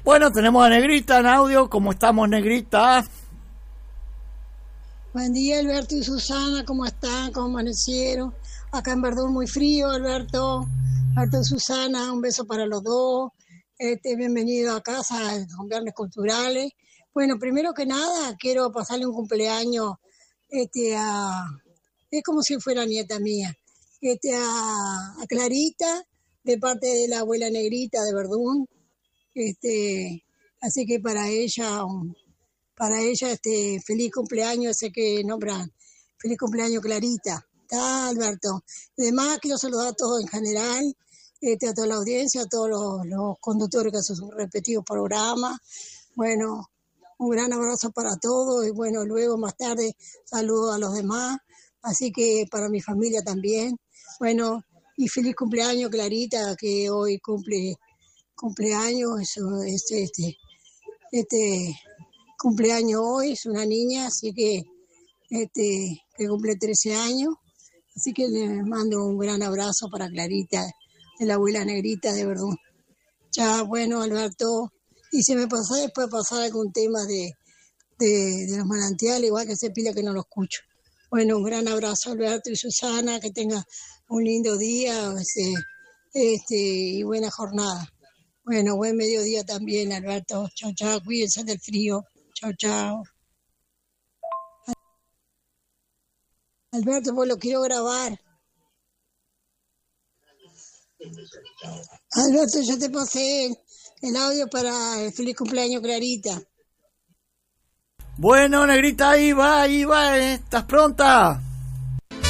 Bueno, tenemos a Negrita en audio. ¿Cómo estamos, Negrita? Buen día, Alberto y Susana. ¿Cómo están? ¿Cómo amanecieron? Acá en Verdún muy frío, Alberto. Alberto y Susana, un beso para los dos. Bienvenido a casa, con Viernes Culturales. Bueno, primero que nada, quiero pasarle un cumpleaños es como si fuera nieta mía, a Clarita, de parte de la abuela Negrita de Verdún. Así que para ella, feliz cumpleaños, sé que nombran, feliz cumpleaños Clarita, ¿está, Alberto? Además, quiero saludar a todos en general, a toda la audiencia, a todos los conductores que hacen sus respectivos programas. Bueno, un gran abrazo para todos y bueno, luego más tarde saludo a los demás, así que para mi familia también. Bueno, y feliz cumpleaños Clarita, que hoy cumpleaños, cumpleaños hoy, es una niña, así que cumple 13 años, así que le mando un gran abrazo para Clarita, de la abuela Negrita de Verdún. Ya, bueno, Alberto, y si me pasa después pasar algún tema de los manantiales, igual que se pila que no lo escucho. Bueno, un gran abrazo, Alberto y Susana, que tenga un lindo día y buena jornada. Bueno, buen mediodía también, Alberto. Chao, chao, cuídense del frío. Chao, chao. Alberto, pues lo quiero grabar. Alberto, yo te pasé el audio para el feliz cumpleaños Clarita. Bueno, Negrita, ahí va, ¿estás pronta?